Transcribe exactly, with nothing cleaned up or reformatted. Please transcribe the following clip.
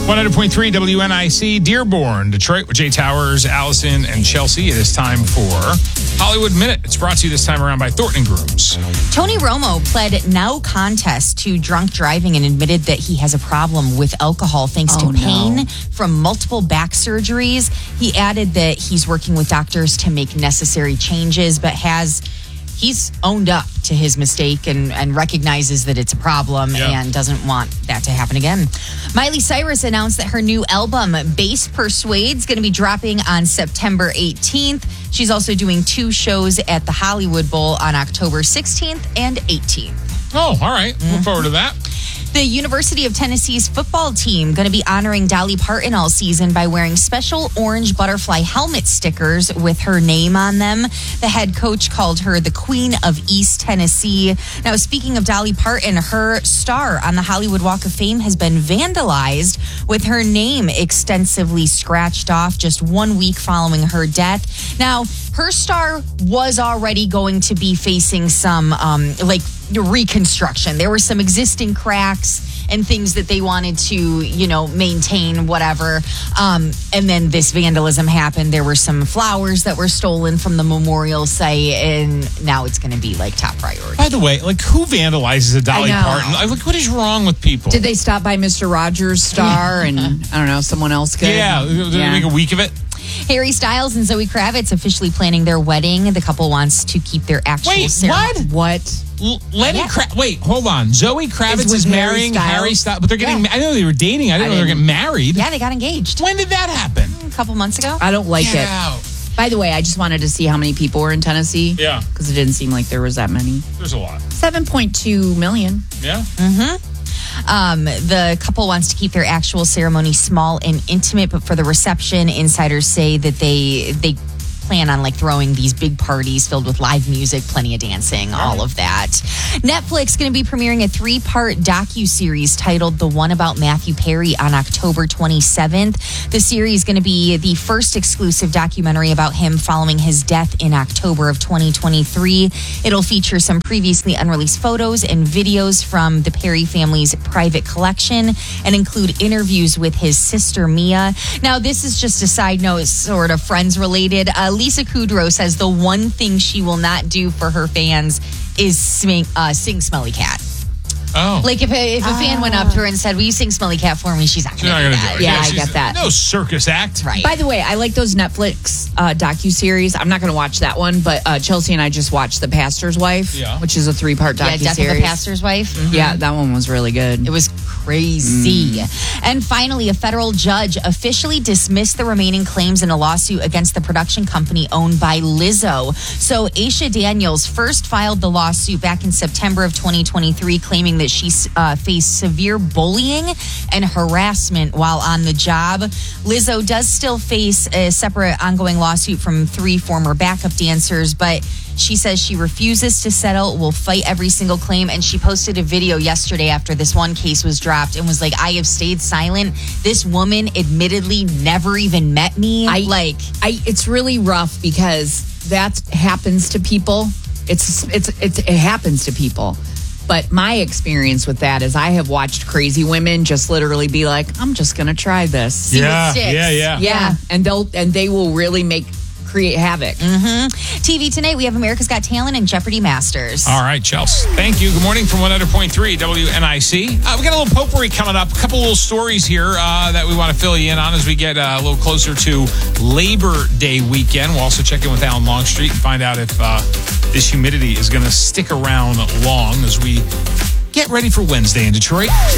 one hundred point three W N I C, Dearborn, Detroit, with Jay Towers, Allison, and Chelsea. It is time for Hollywood Minute. It's brought to you this time around by Thornton Grooms. Tony Romo pled no contest to drunk driving and admitted that he has a problem with alcohol thanks Oh, to pain no. from multiple back surgeries. He added that he's working with doctors to make necessary changes, but has he's owned up to his mistake and, and recognizes that it's a problem Yeah. and doesn't want that to happen again. Miley Cyrus announced that her new album, Bass Persuades, going to be dropping on September eighteenth. She's also doing two shows at the Hollywood Bowl on October sixteenth and eighteenth. Oh, all right. Look forward to that. The University of Tennessee's football team going to be honoring Dolly Parton all season by wearing special orange butterfly helmet stickers with her name on them. The head coach called her the Queen of East Tennessee. Now, speaking of Dolly Parton, her star on the Hollywood Walk of Fame has been vandalized with her name extensively scratched off just one week following her death. Now, her star was already going to be facing some, um, like, reconstruction. There were some existing cracks and things that they wanted to, you know, maintain, whatever. Um, and then this vandalism happened. There were some flowers that were stolen from the memorial site, and now it's going to be like top priority. By the way, like, who vandalizes a Dolly I know. Parton? Like, look, what is wrong with people? Did they stop by Mister Rogers' star and, I don't know, someone else good? Yeah, did they make a week of it? Harry Styles and Zoe Kravitz officially planning their wedding. The couple wants to keep their actual Wait, ceremony. what? What? L- Lenny Yeah. Kra- Wait, hold on. Zoe Kravitz Is is, with Harry marrying Styles? Harry Styles, but they're getting. Yeah. I know they were dating. I didn't I know they were didn't- getting married. Yeah, they got engaged When did that happen? a couple months ago. I don't like Get it. out. By the way, I just wanted to see how many people were in Tennessee. Yeah. Because it didn't seem like there was that many. There's a lot. seven point two million. Yeah. Um, the couple wants to keep their actual ceremony small and intimate, but for the reception, insiders say that they they plan on like throwing these big parties filled with live music, plenty of dancing, all of that. Netflix going to be premiering a three-part docu-series titled The One About Matthew Perry on October twenty-seventh. The series is going to be the first exclusive documentary about him following his death in October of twenty twenty-three. It'll feature some previously unreleased photos and videos from the Perry family's private collection and include interviews with his sister, Mia. Now, this is just a side note, sort of friends related. Uh, Lisa Kudrow says the one thing she will not do for her fans is sing, uh, sing Smelly Cat. Oh. Like if a, if a fan went up to her and said, will you sing Smelly Cat for me? She's not She's going not to do gonna that. do it. Yeah, I she's- get that. No circus act. Right. By the way, I like those Netflix uh, docu-series. I'm not going to watch that one, but uh, Chelsea and I just watched The Pastor's Wife, Yeah. which is a three-part Yeah, docu-series. Death of the Pastor's Wife. Mhm. Yeah, that one was really good. It was crazy. And finally, a federal judge officially dismissed the remaining claims in a lawsuit against the production company owned by Lizzo. So Aisha Daniels first filed the lawsuit back in September of twenty twenty-three, claiming that she uh, faced severe bullying and harassment while on the job. Lizzo does still face a separate ongoing lawsuit from three former backup dancers, but she says she refuses to settle, will fight every single claim. And she posted a video yesterday after this one case was dropped and was like, I have stayed silent. This woman admittedly never even met me. I like, I it's really rough because that happens to people. It's it's, it's it happens to people. But my experience with that is I have watched crazy women just literally be like, I'm just going to try this. See what Yeah, sticks. yeah, yeah. Yeah, and they'll and they will really make create havoc. T V tonight, we have America's Got Talent and Jeopardy Masters. All right, Chelsea. Thank you. Good morning from one hundred point three W N I C. Uh, we got a little potpourri coming up. A couple little stories here uh, that we want to fill you in on as we get uh, a little closer to Labor Day weekend. We'll also check in with Alan Longstreet and find out if uh, this humidity is going to stick around long as we get ready for Wednesday in Detroit.